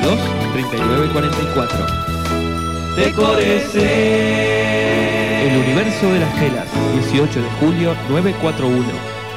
42 39 44. Decorese. El universo de las telas, 18 de julio 941.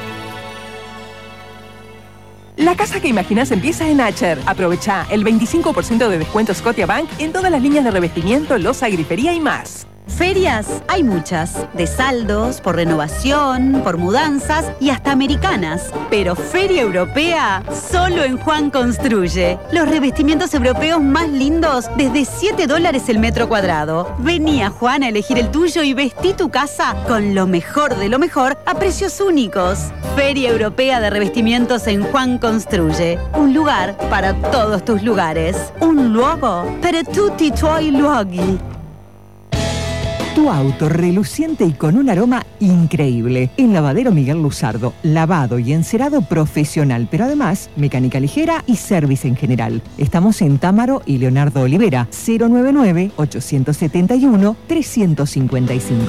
La casa que imaginas empieza en Acher. Aprovecha el 25% de descuento Scotiabank en todas las líneas de revestimiento, loza, grifería y más. Ferias hay muchas, de saldos, por renovación, por mudanzas y hasta americanas. Pero Feria Europea solo en Juan Construye. Los revestimientos europeos más lindos desde $7 el metro cuadrado. Vení a Juan a elegir el tuyo y vestí tu casa con lo mejor de lo mejor a precios únicos. Feria Europea de Revestimientos en Juan Construye. Un lugar para todos tus lugares. Un luogo per tutti i tuoi luoghi. Tu auto reluciente y con un aroma increíble. En Lavadero Miguel Luzardo, lavado y encerado profesional, pero además mecánica ligera y service en general. Estamos en Támaro y Leonardo Olivera, 099-871-355.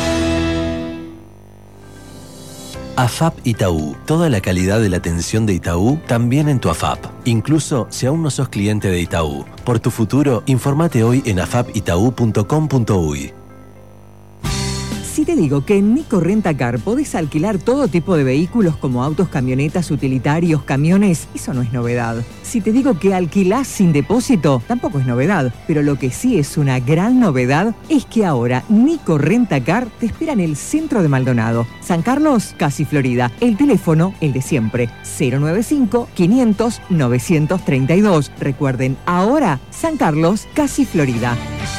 AFAP Itaú. Toda la calidad de la atención de Itaú también en tu AFAP. Incluso si aún no sos cliente de Itaú. Por tu futuro, informate hoy en afapitau.com.uy. Si te digo que en Nico Rentacar podés alquilar todo tipo de vehículos como autos, camionetas, utilitarios, camiones, eso no es novedad. Si te digo que alquilás sin depósito, tampoco es novedad. Pero lo que sí es una gran novedad es que ahora Nico Rentacar te espera en el centro de Maldonado. San Carlos, casi Florida. El teléfono, el de siempre, 095-500-932. Recuerden, ahora San Carlos, casi Florida.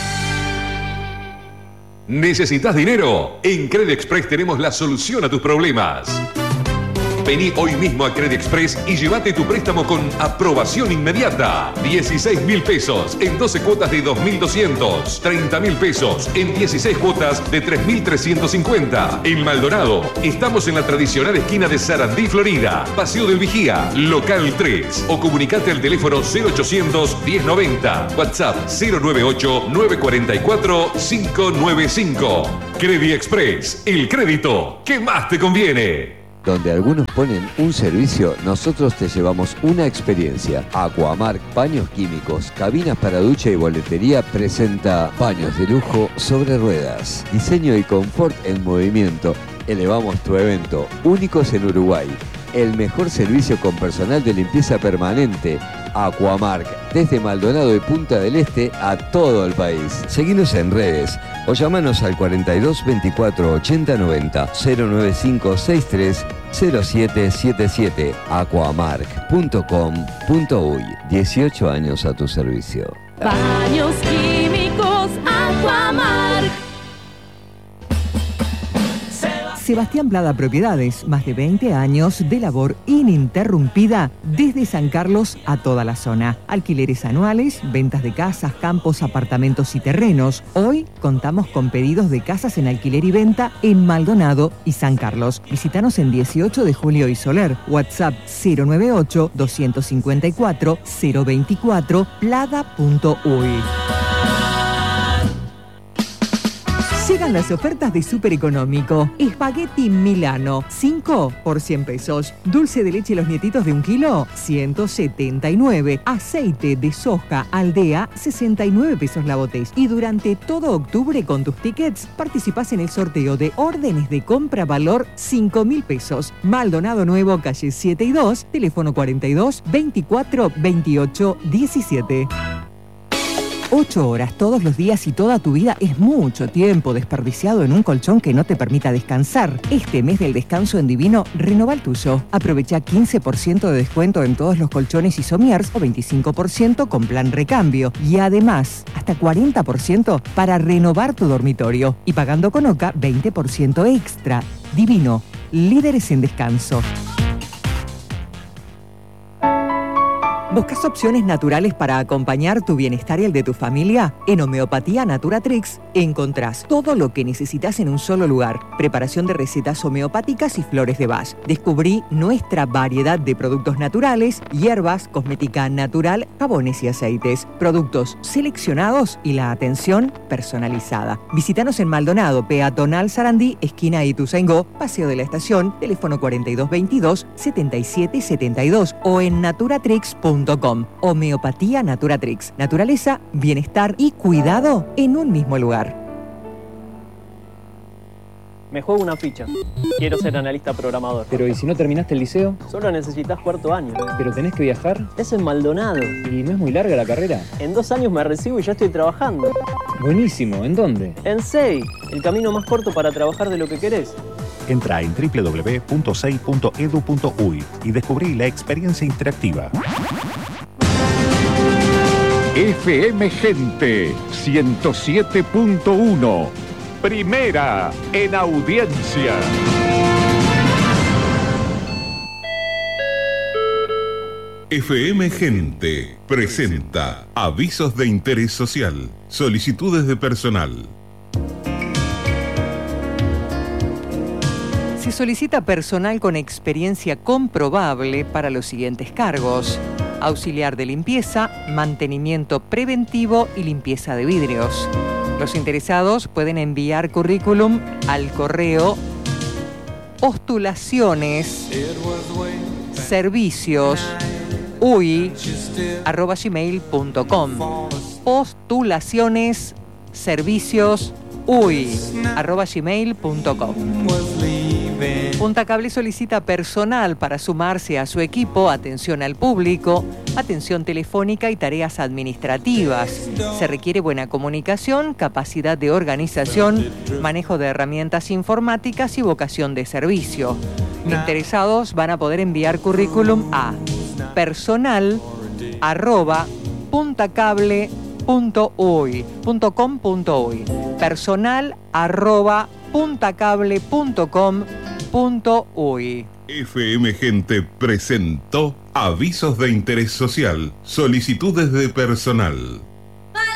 ¿Necesitas dinero? En Credit Express tenemos la solución a tus problemas. Vení hoy mismo a Credit Express y llévate tu préstamo con aprobación inmediata. 16.000 pesos en 12 cuotas de 2.200. 30.000 pesos en 16 cuotas de 3.350. En Maldonado, estamos en la tradicional esquina de Sarandí, Florida. Paseo del Vigía, local 3. O comunicate al teléfono 0800 1090. WhatsApp 098 944 595. Credit Express, el crédito que más te conviene. Donde algunos ponen un servicio, nosotros te llevamos una experiencia. Aquamark Paños Químicos, cabinas para ducha y boletería presenta baños de lujo sobre ruedas. Diseño y confort en movimiento. Elevamos tu evento, únicos en Uruguay. El mejor servicio con personal de limpieza permanente. Aquamark, desde Maldonado y Punta del Este a todo el país. Seguinos en redes o llamanos al 42 24 80 90 095 63 0777 aquamark.com.uy. 18 años a tu servicio. Baños Químicos Aquamark. Sebastián Plada Propiedades, más de 20 años de labor ininterrumpida desde San Carlos a toda la zona. Alquileres anuales, ventas de casas, campos, apartamentos y terrenos. Hoy contamos con pedidos de casas en alquiler y venta en Maldonado y San Carlos. Visítanos en 18 de Julio y Soler. WhatsApp 098 254 024 plada.uy. Llegan las ofertas de Súper Económico. Espagueti Milano, 5 por 100 pesos. Dulce de leche Los Nietitos de 1 kilo, 179. Aceite de soja Aldea, 69 pesos la botella. Y durante todo octubre con tus tickets participás en el sorteo de órdenes de compra valor 5.000 pesos. Maldonado Nuevo, calle 7 y 2, teléfono 42 24 28 17. 8 horas todos los días y toda tu vida es mucho tiempo desperdiciado en un colchón que no te permita descansar. Este mes del descanso en Divino, renova el tuyo. Aprovecha 15% de descuento en todos los colchones y somiers o 25% con plan recambio. Y además, hasta 40% para renovar tu dormitorio. Y pagando con OCA, 20% extra. Divino, líderes en descanso. ¿Buscas opciones naturales para acompañar tu bienestar y el de tu familia? En Homeopatía Naturatrix encontrás todo lo que necesitas en un solo lugar. Preparación de recetas homeopáticas y flores de Bach. Descubrí nuestra variedad de productos naturales, hierbas, cosmética natural, jabones y aceites. Productos seleccionados y la atención personalizada. Visítanos en Maldonado, Peatonal Sarandí, esquina Ituzaingó, Paseo de la Estación, teléfono 4222 7772 o en naturatrix.com. naturaleza.com. Homeopatía Naturatrix. Naturaleza, bienestar y cuidado en un mismo lugar. Me juego una ficha. Quiero ser analista programador. Pero ¿y si no terminaste el liceo? Solo necesitas cuarto año. ¿Pero tenés que viajar? Es en Maldonado. ¿Y no es muy larga la carrera? En 2 años me recibo y ya estoy trabajando. Buenísimo. ¿En dónde? En SEI, el camino más corto para trabajar de lo que querés. Entra en www.sei.edu.uy y descubrí la experiencia interactiva. FM Gente 107.1. Primera en audiencia. FM Gente presenta avisos de interés social, solicitudes de personal. Se solicita personal con experiencia comprobable para los siguientes cargos: auxiliar de limpieza, mantenimiento preventivo y limpieza de vidrios. Los interesados pueden enviar currículum al correo postulaciones@gmail.com. postulaciones@gmail.com. Punta Cable solicita personal para sumarse a su equipo, atención al público, atención telefónica y tareas administrativas. Se requiere buena comunicación, capacidad de organización, manejo de herramientas informáticas y vocación de servicio. Interesados van a poder enviar currículum a personal@puntacable.com.uy. personal@puntacable.com.uy. FM Gente presentó avisos de interés social, solicitudes de personal.